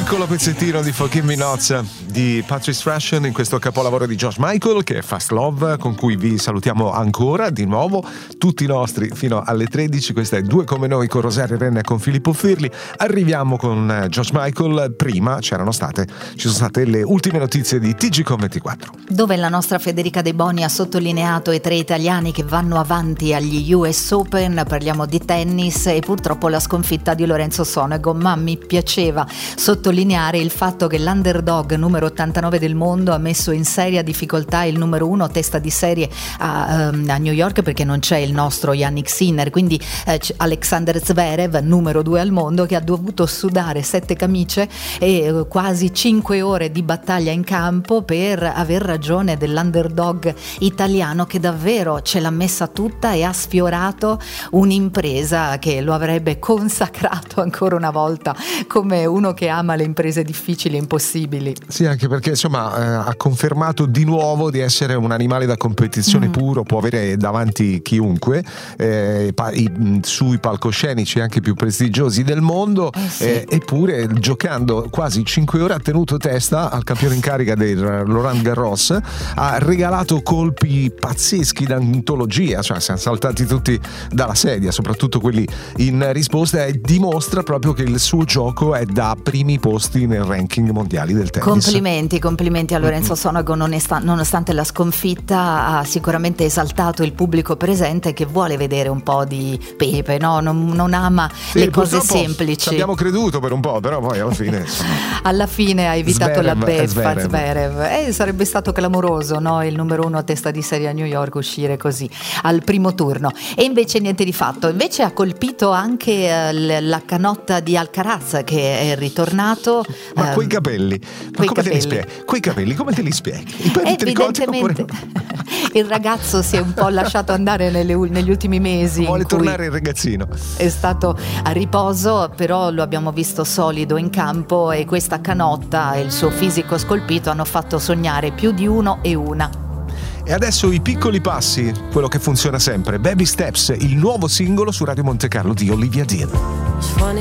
piccolo pezzettino di Forgive Me Not di Patrice Rushen in questo capolavoro di George Michael, che è Fast Love, con cui vi salutiamo ancora di nuovo tutti i nostri fino alle 13. Questa è Due come noi con Rosario Renna e con Filippo Firli. Arriviamo con George Michael. Prima ci sono state le ultime notizie di TGCOM24, dove la nostra Federica De Boni ha sottolineato i 3 italiani che vanno avanti agli US Open. Parliamo di tennis e purtroppo la sconfitta di Lorenzo Sonego, ma mi piaceva sottolineare il fatto che l'underdog numero 89 del mondo ha messo in seria difficoltà il numero 1 testa di serie a New York, perché non c'è il nostro Yannick Sinner, quindi Alexander Zverev, numero 2 al mondo, che ha dovuto sudare 7 camicie e quasi 5 ore di battaglia in campo per aver ragione dell'underdog italiano, che davvero ce l'ha messa tutta e ha sfiorato un'impresa che lo avrebbe consacrato ancora una volta come uno che ama le imprese difficili e impossibili. Sì, anche perché insomma ha confermato di nuovo di essere un animale da competizione puro, può avere davanti chiunque, sui palcoscenici anche più prestigiosi del mondo, sì. Eppure giocando quasi 5 ore ha tenuto testa al campione in carica del Roland Garros, ha regalato colpi pazzeschi d'antologia, cioè siamo saltati tutti dalla sedia, soprattutto quelli in risposta, e dimostra proprio che il suo gioco è da primi posti nel ranking mondiali del tennis. Complimenti a Lorenzo Sonego, nonostante la sconfitta ha sicuramente esaltato il pubblico presente, che vuole vedere un po' di pepe, no? Non ama le cose semplici. Ci abbiamo creduto per un po', però poi alla fine ha evitato la beffa Zverev. Sarebbe stato clamoroso, no? Il numero 1 a testa di serie a New York uscire così al primo turno, e invece niente di fatto. Invece ha colpito anche la canotta di Alcaraz, che è ritornato. Ma quei capelli, quei capelli come te li spieghi? Evidentemente il ragazzo si è un po' lasciato andare negli ultimi mesi, vuole tornare il ragazzino, è stato a riposo, però lo abbiamo visto solido in campo, e questa canotta e il suo fisico scolpito hanno fatto sognare più di uno e una. E adesso i piccoli passi, quello che funziona sempre, Baby Steps, il nuovo singolo su Radio Monte Carlo di Olivia Dean.